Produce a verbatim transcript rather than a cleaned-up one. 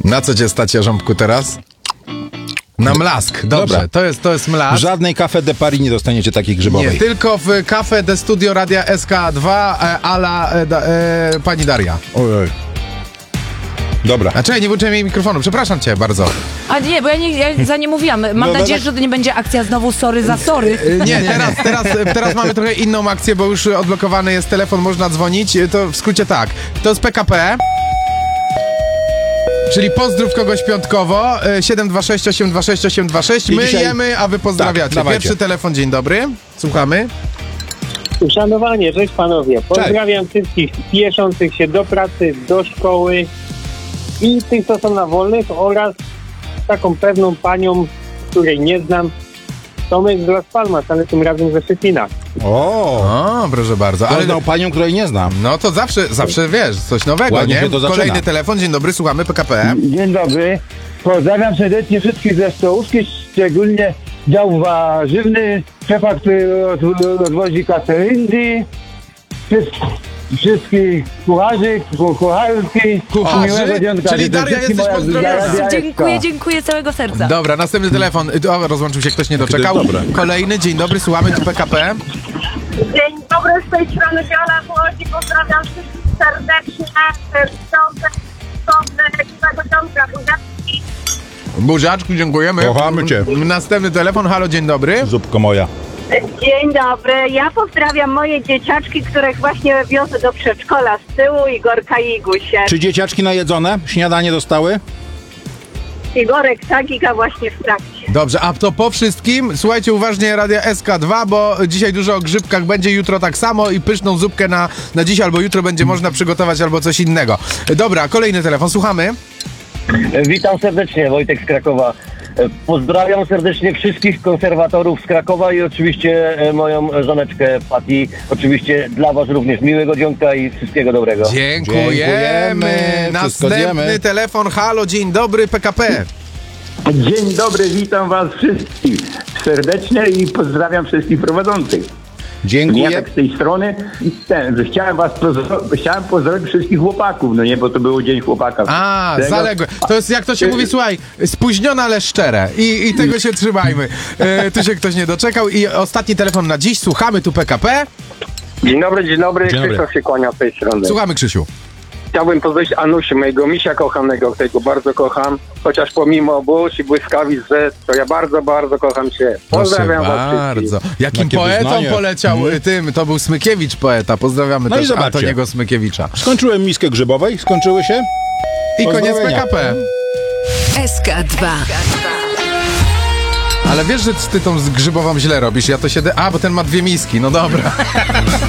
Na co cię stać, Jarząbku, teraz? Na mlask, dobrze, Dobra. to jest, to jest W mlask. żadnej Cafe de Paris nie dostaniecie takiej grzybowej. Nie, tylko w Cafe de Studio Radia S K dwa e, ala e, da, e, pani Daria. Ojej. Dobra. A czekaj, nie włączyłem jej mikrofonu, przepraszam cię bardzo. A nie, bo ja, nie, ja za nie mówiłam. Mam No, no, nadzieję, tak. że to nie będzie akcja znowu sorry za sorry. E, Nie, teraz, teraz, teraz mamy trochę inną akcję, bo już odblokowany jest telefon, można dzwonić. E, To w skrócie tak, to jest P K P. Czyli pozdrów kogoś piątkowo, e, siedem dwa sześć osiem dwa sześć osiem dwa sześć. I My dzisiaj- jemy, a wy pozdrawiacie. Tak, dawajcie. Pierwszy telefon, dzień dobry. Słuchamy. Uszanowanie, cześć panowie. Pozdrawiam wszystkich spieszących się do pracy, do szkoły i tych, co są na wolnych oraz taką pewną panią, której nie znam, Tomek z Las Palmas, ale tym razem ze Szczecina. O, O, proszę bardzo. ale Ale znał panią, której nie znam. no to zawsze, zawsze wiesz, coś nowego, Ładnie nie? się to zaczyna. Kolejny telefon, dzień dobry, słuchamy P K P. Dzień dobry. Pozdrawiam serdecznie wszystkich ze stołówki, szczególnie dział warzywny, szefa, który od- odwozi kateryndy, wszystkich kucharzy, ku- kucharki, Kucharzy? miłego dzionka. Czyli Życzę Daria, wszystkim jesteś moja pozdrowiona. Daria Dziękuję, Eska. dziękuję całego serca. Dobra, następny telefon. O, rozłączył się, ktoś nie doczekał. Dobre. Kolejny, dzień dobry, słuchamy tu P K P. Dzień dobry, z tej strony Wiola Włodzi. Pozdrawiam wszystkich serdecznie. Piątek, piątek, miłego dzionka, buziaczki. Buziaczku, dziękujemy. Kochamy cię. Następny telefon, halo, dzień dobry. Zupko moja. Dzień dobry. Ja pozdrawiam moje dzieciaczki, których właśnie wiozę do przedszkola z tyłu, Igorka i Igusie. Czy dzieciaczki najedzone? Śniadanie dostały? Igorek Sagika właśnie w trakcie. Dobrze, a to po wszystkim, słuchajcie uważnie Radia S K dwa, bo dzisiaj dużo o grzybkach będzie, jutro tak samo i pyszną zupkę na, na dziś albo jutro będzie można przygotować albo coś innego. Dobra, kolejny telefon, słuchamy. Witam serdecznie, Wojtek z Krakowa. Pozdrawiam serdecznie wszystkich konserwatorów z Krakowa i oczywiście e, moją żoneczkę Pati. Oczywiście dla was również miłego dzionka i wszystkiego dobrego. Dziękujemy. Dziękujemy. Wszystko Następny zjemy. telefon, halo, dzień dobry, P K P. Dzień dobry, witam was wszystkich serdecznie i pozdrawiam wszystkich prowadzących. Dziękuję. Ja tak z tej strony ten, że chciałem was pozdro- chciałem pozdrowić wszystkich chłopaków, no nie, bo to był Dzień Chłopaka. A, Tego- zaległe. To jest, jak to się mówi, słuchaj, spóźnione, ale szczere. I, i tego się trzymajmy. E, tu się ktoś nie doczekał. I ostatni telefon na dziś, słuchamy tu P K P. Dzień dobry, dzień dobry. Dzień dobry. Krzysztof się kłania z tej strony. Słuchamy, Krzysiu. Chciałbym pozdrowić Anusię, mojego misia kochanego, którego bardzo kocham. Chociaż pomimo burz i błyskawic, że to ja bardzo, bardzo kocham cię. Pozdrawiam Proszę was bardzo. wszystkich. Jakim Jakie poetą wyznanie. poleciał Mhm. tym? To był Smykiewicz poeta. Pozdrawiamy No i też zobaczcie. Antoniego Smykiewicza. Skończyłem miskę grzybowej, skończyły się? I koniec P Pozdrowienia. K P. S K dwa. Ale wiesz, że ty tą z grzybową źle robisz. Ja to się... De- A, bo ten ma dwie miski. No dobra.